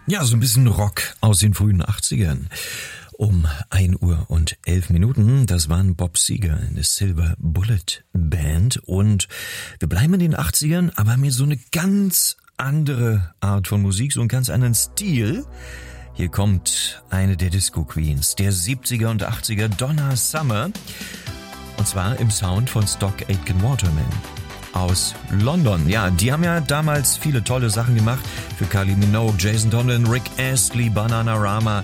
Ja, so ein bisschen Rock aus den frühen 80ern. Um 1:11 Das waren Bob Seger in der Silver Bullet Band. Und wir bleiben in den 80ern, aber haben hier so eine ganz andere Art von Musik, so einen ganz anderen Stil. Hier kommt eine der Disco Queens der 70er und 80er, Donna Summer. Und zwar im Sound von Stock Aitken Waterman aus London. Ja, die haben ja damals viele tolle Sachen gemacht für Kylie Minogue, Jason Donovan, Rick Astley, Bananarama.